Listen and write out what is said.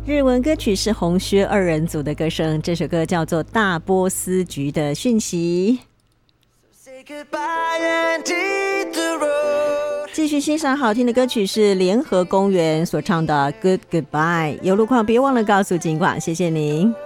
日文歌曲是红靴二人组的歌声，这首歌叫做《大波斯菊的讯息》。继续欣赏好听的歌曲是联合公园所唱的 Good Goodbye。有路况别忘了告诉警广，谢谢您。